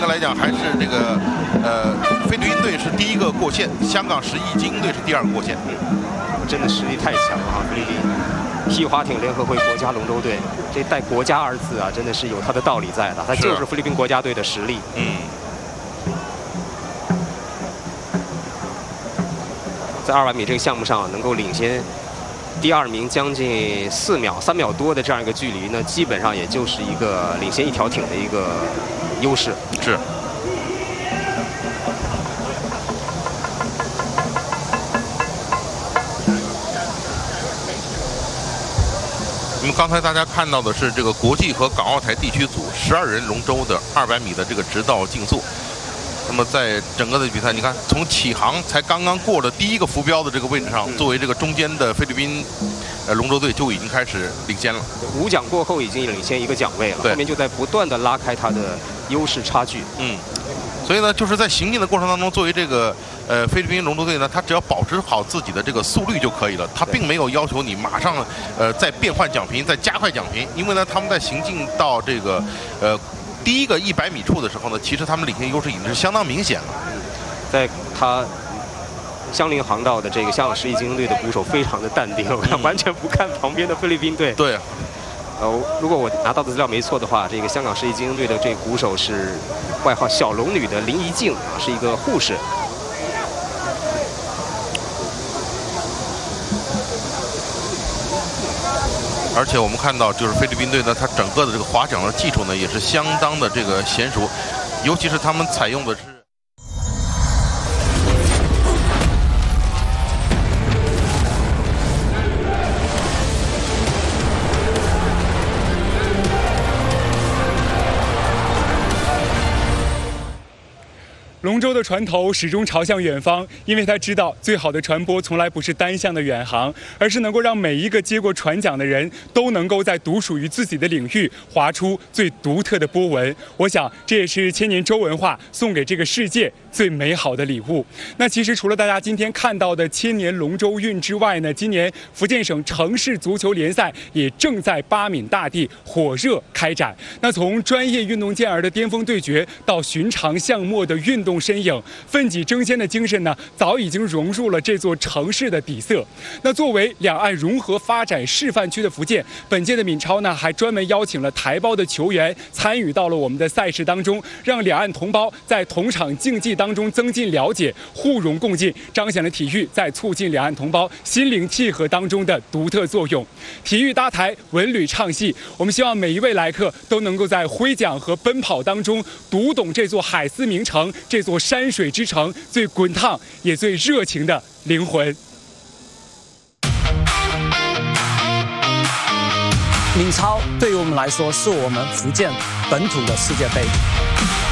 来讲，还是这个菲律宾队是第一个过线，香港11精英队是第2个过线。 真的实力太强了哈！菲律宾皮划艇联合会国家龙舟队，这带国家2字啊，真的是有它的道理在的，它就是菲律宾国家队的实力。在200米这个项目上能够领先第2名将近4秒、3秒多的这样一个距离呢，基本上也就是一个领先一条艇的一个优势。 是。那么刚才大家看到的是这个国际和港澳台地区组12人龙舟的200米的这个直道竞速。那么在整个的比赛，你看从起航才刚刚过了第1个浮标的这个位置上，作为这个中间的菲律宾龙舟队就已经开始领先了。 5奖过后已经领先1个奖位了，后面就在不断的拉开它的优势差距。 所以呢，就是在行进的过程当中，作为这个菲律宾龙舟队呢，他只要保持好自己的这个速率就可以了，他并没有要求你马上再变换奖评、再加快奖评，因为呢，他们在行进到这个第1个100米处的时候呢，其实他们领先优势已经是相当明显了。 在他相邻航道的这个香港11精英队的鼓手非常的淡定，完全不看旁边的菲律宾队。 对。 如果我拿到的资料没错的话，这个香港11精英队的这个鼓手是外号小龙女的林怡静啊，是一个护士。 而且我们看到，就是菲律宾队呢，它整个的这个划桨的技术呢，也是相当的这个娴熟，尤其是他们采用的是。 龙舟的船头始终朝向远方，因为他知道最好的传播从来不是单向的远航，而是能够让每一个接过船桨的人都能够在独属于自己的领域划出最独特的波纹。我想这也是千年舟文化送给这个世界最美好的礼物。那其实除了大家今天看到的千年龙舟运之外呢，今年福建省城市足球联赛也正在巴闽大地火热开展。那从专业运动健儿的巅峰对决到寻常巷陌的运动身影，奋己争先的精神呢，早已经融入了这座城市的底色。那作为两岸融合发展示范区的福建，本届的闽超呢，还专门邀请了台胞的球员参与到了我们的赛事当中，让两岸同胞在同场竞技当中增进了解，互融共进，彰显了体育在促进两岸同胞心灵契合当中的独特作用。体育搭台，文旅唱戏，我们希望每一位来客都能够在挥桨和奔跑当中读懂这座海丝名城，这座山水之城最滚烫也最热情的灵魂。 闽超对于我们来说，是我们福建本土的世界杯。